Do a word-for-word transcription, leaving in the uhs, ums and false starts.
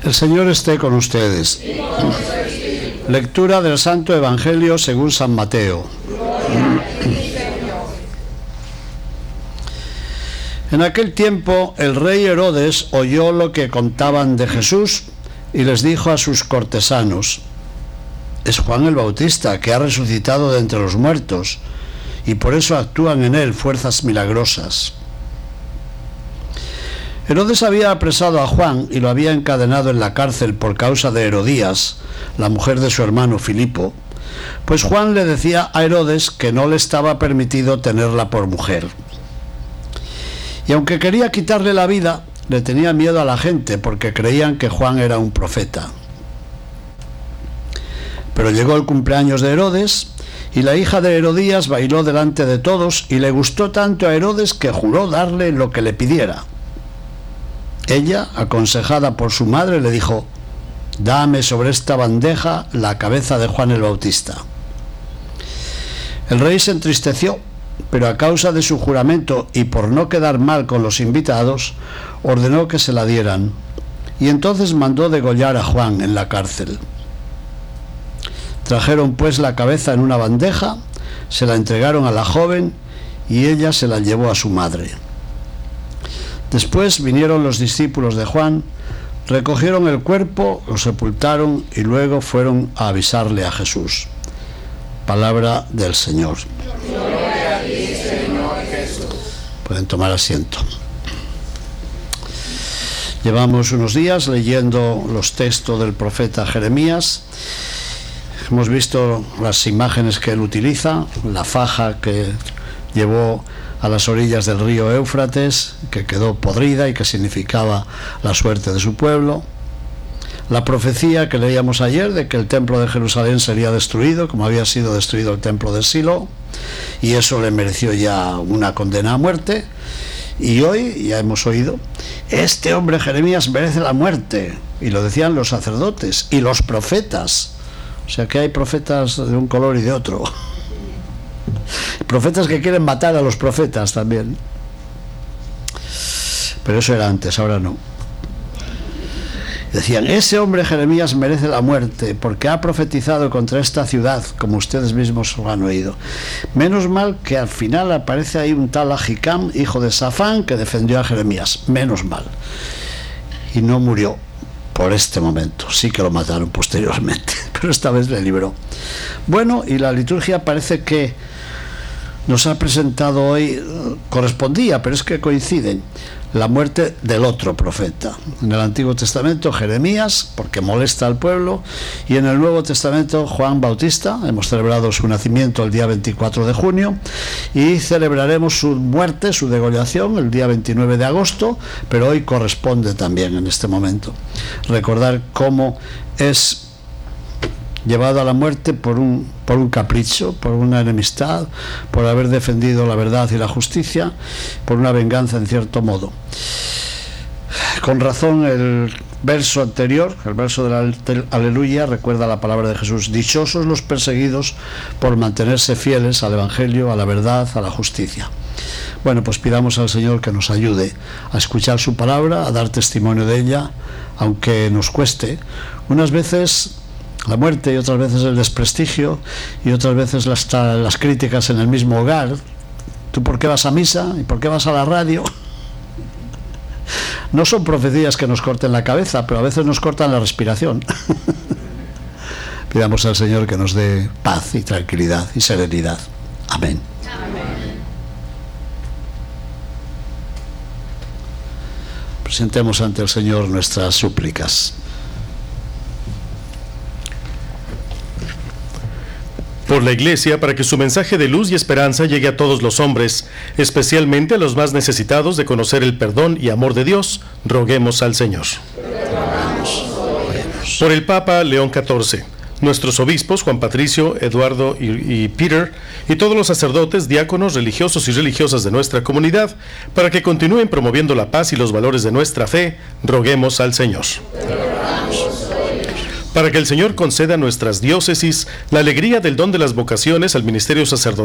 El Señor esté con ustedes. Lectura del Santo Evangelio según San Mateo. En aquel tiempo el rey Herodes oyó lo que contaban de Jesús y les dijo a sus cortesanos: es Juan el Bautista, que ha resucitado de entre los muertos, y por eso actúan en él fuerzas milagrosas. Herodes había apresado a Juan y lo había encadenado en la cárcel por causa de Herodías, la mujer de su hermano Filipo, pues Juan le decía a Herodes que no le estaba permitido tenerla por mujer. Y aunque quería quitarle la vida, le tenía miedo a la gente porque creían que Juan era un profeta. Pero llegó el cumpleaños de Herodes y la hija de Herodías bailó delante de todos y le gustó tanto a Herodes que juró darle lo que le pidiera. Ella, aconsejada por su madre, le dijo: dame sobre esta bandeja la cabeza de Juan el Bautista. El rey se entristeció, pero a causa de su juramento y por no quedar mal con los invitados, ordenó que se la dieran, y entonces mandó degollar a Juan en la cárcel. Trajeron pues la cabeza en una bandeja, se la entregaron a la joven y ella se la llevó a su madre. Después vinieron los discípulos de Juan, recogieron el cuerpo, lo sepultaron y luego fueron a avisarle a Jesús. Palabra del Señor. Gloria a ti, Señor Jesús. Pueden tomar asiento. Llevamos unos días leyendo los textos del profeta Jeremías. Hemos visto las imágenes que él utiliza, la faja que llevó a las orillas del río Éufrates, que quedó podrida y que significaba la suerte de su pueblo. La profecía que leíamos ayer de que el templo de Jerusalén sería destruido, como había sido destruido el templo de Silo, y eso le mereció ya una condena a muerte. Y hoy ya hemos oído: este hombre Jeremías merece la muerte, y lo decían los sacerdotes y los profetas. O sea que hay profetas de un color y de otro. Profetas que quieren matar a los profetas también. Pero eso era antes, ahora no. Decían: ese hombre Jeremías merece la muerte porque ha profetizado contra esta ciudad, como ustedes mismos lo han oído. Menos mal que al final aparece ahí un tal Ahicam, hijo de Safán, que defendió a Jeremías. Menos mal. Y no murió por este momento. Sí que lo mataron posteriormente, pero esta vez le libró. Bueno, y la liturgia parece que nos ha presentado hoy, correspondía, pero es que coinciden, la muerte del otro profeta. En el Antiguo Testamento Jeremías, porque molesta al pueblo, y en el Nuevo Testamento Juan Bautista. Hemos celebrado su nacimiento el día veinticuatro de junio y celebraremos su muerte, su degollación, el día veintinueve de agosto, pero hoy corresponde también en este momento recordar cómo es llevado a la muerte por un, por un capricho, por una enemistad, por haber defendido la verdad y la justicia, por una venganza en cierto modo. Con razón el verso anterior, el verso del Aleluya, recuerda la palabra de Jesús: dichosos los perseguidos por mantenerse fieles al Evangelio, a la verdad, a la justicia. Bueno, pues pidamos al Señor que nos ayude a escuchar su palabra, a dar testimonio de ella, aunque nos cueste. Unas veces la muerte y otras veces el desprestigio y otras veces las, las críticas en el mismo hogar. ¿Tú por qué vas a misa? ¿Y por qué vas a la radio? No son profecías que nos corten la cabeza, pero a veces nos cortan la respiración. Pidamos al Señor que nos dé paz y tranquilidad y serenidad. Amén. Amén. Presentemos ante el Señor nuestras súplicas. Por la Iglesia, para que su mensaje de luz y esperanza llegue a todos los hombres, especialmente a los más necesitados de conocer el perdón y amor de Dios, roguemos al Señor. Por el Papa León catorce, nuestros obispos Juan Patricio, Eduardo y, y Peter, y todos los sacerdotes, diáconos, religiosos y religiosas de nuestra comunidad, para que continúen promoviendo la paz y los valores de nuestra fe, roguemos al Señor. Para que el Señor conceda a nuestras diócesis la alegría del don de las vocaciones al ministerio sacerdotal